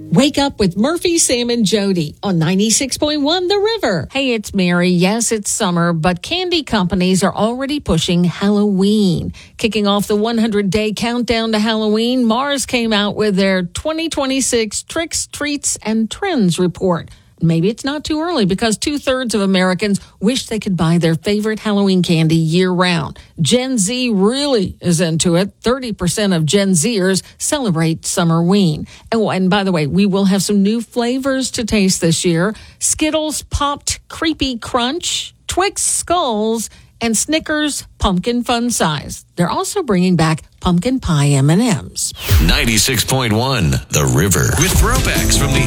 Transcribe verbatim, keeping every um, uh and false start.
Wake up with Murphy, Sam, and Jody on ninety-six point one The River. Hey, it's Mary. Yes, it's summer, but candy companies are already pushing Halloween. Kicking off the hundred-day countdown to Halloween, Mars came out with their twenty twenty-six Tricks, Treats, and Trends report. Maybe it's not too early because two-thirds of Americans wish they could buy their favorite Halloween candy year-round. Gen Z really is into it. thirty percent of Gen Zers celebrate Summerween. Oh, and by the way, we will have some new flavors to taste this year. Skittles Popped Creepy Crunch, Twix Skulls, and Snickers Pumpkin Fun Size. They're also bringing back pumpkin pie M and M's. ninety-six point one The River. With throwbacks from the